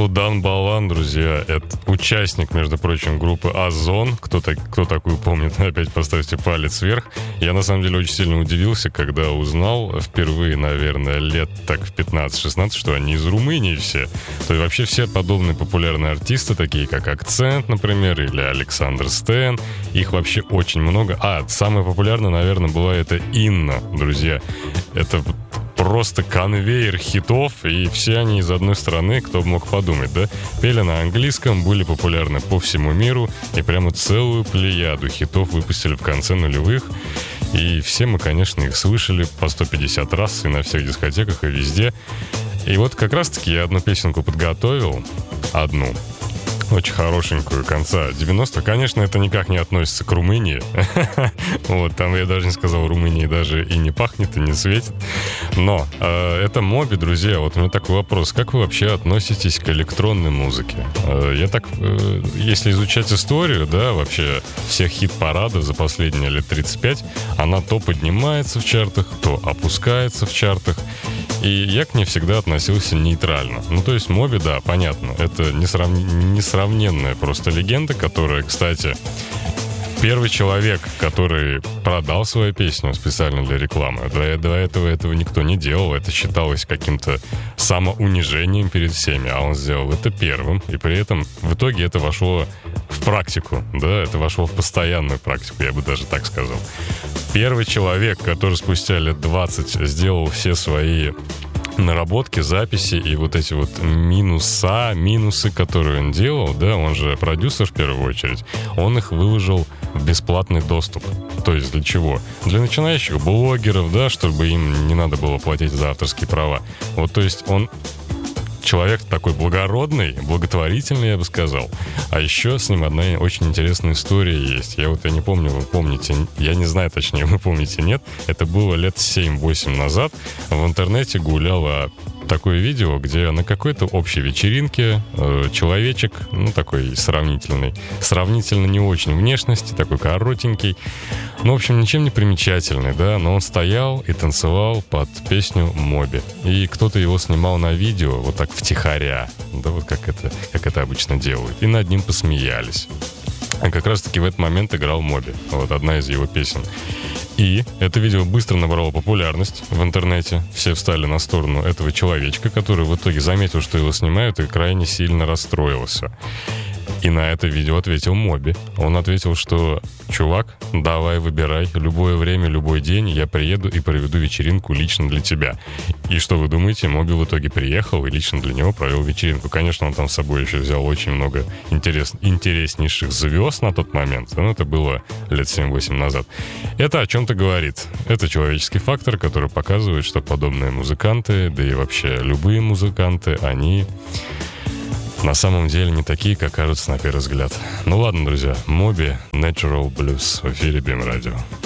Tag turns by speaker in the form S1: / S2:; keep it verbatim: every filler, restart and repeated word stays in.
S1: Судан Балан, друзья, это участник, между прочим, группы Озон. Кто, так, кто такую помнит, опять поставьте палец вверх. Я, на самом деле, очень сильно удивился, когда узнал впервые, наверное, лет так в пятнадцать-шестнадцать, что они из Румынии все. То есть вообще все подобные популярные артисты, такие как Акцент, например, или Александр Стэн, их вообще очень много. А, самая популярная, наверное, была это Инна, друзья. Это просто конвейер хитов, и все они из одной страны, кто бы мог подумать, да? Пели на английском, были популярны по всему миру, и прямо целую плеяду хитов выпустили в конце нулевых. И все мы, конечно, их слышали по сто пятьдесят раз и на всех дискотеках, и везде. И вот как раз-таки я одну песенку подготовил, одну, очень хорошенькую, конца девяностых. Конечно, это никак не относится к Румынии. Вот, там, я даже не сказал, Румынии даже и не пахнет, и не светит. Но э, это Моби, друзья. Вот у меня такой вопрос. Как вы вообще относитесь к электронной музыке? Э, я так, э, если изучать историю, да, вообще всех хит-парадов за последние лет тридцать пять, она то поднимается в чартах, то опускается в чартах. И я к ней всегда относился нейтрально. Ну, то есть Моби, да, понятно, это несрав... несравненная просто легенда, которая, кстати, первый человек, который продал свою песню специально для рекламы. До, до этого этого никто не делал. Это считалось каким-то самоунижением перед всеми. А он сделал это первым. И при этом в итоге это вошло в практику. Да, это вошло в постоянную практику, я бы даже так сказал. Первый человек, который спустя лет двадцать сделал все свои наработки, записи и вот эти вот минуса, минусы, которые он делал, да, он же продюсер в первую очередь, он их выложил в бесплатный доступ. То есть для чего? Для начинающих блогеров, да, чтобы им не надо было платить за авторские права. Вот, то есть он человек такой благородный, благотворительный, я бы сказал. А еще с ним одна очень интересная история есть. Я вот, я не помню, вы помните, я не знаю, точнее, вы помните, нет. Это было лет семь-восемь назад. В интернете гуляло такое видео, где на какой-то общей вечеринке э, человечек, ну, такой сравнительный, сравнительно не очень внешности, такой коротенький, ну, в общем, ничем не примечательный, да, но он стоял и танцевал под песню Моби. И кто-то его снимал на видео вот так втихаря, да, вот как это, как это обычно делают, и над ним посмеялись. А как раз-таки в этот момент играл Моби, вот одна из его песен. И это видео быстро набрало популярность в интернете. Все встали на сторону этого человечка, который в итоге заметил, что его снимают, и крайне сильно расстроился. И на это видео ответил Моби. Он ответил, что: чувак, давай выбирай, любое время, любой день я приеду и проведу вечеринку лично для тебя. И что вы думаете, Моби в итоге приехал и лично для него провел вечеринку. Конечно, он там с собой еще взял очень много интерес, интереснейших звезд на тот момент. Но это было лет семь-восемь назад. Это о чем-то говорит. Это человеческий фактор, который показывает, что подобные музыканты, да и вообще любые музыканты, они на самом деле не такие, как кажутся на первый взгляд. Ну ладно, друзья, Моби, Natural Blues в эфире би эм Radio.